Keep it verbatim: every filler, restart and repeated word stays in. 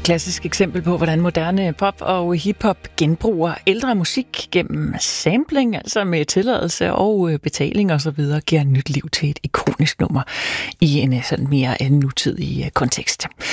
et klassisk eksempel på, hvordan moderne pop og hiphop genbruger ældre musik gennem sampling, altså med tilladelse og betaling osv., giver nyt liv til et ikonisk nummer i en sådan mere nutidig kontekst.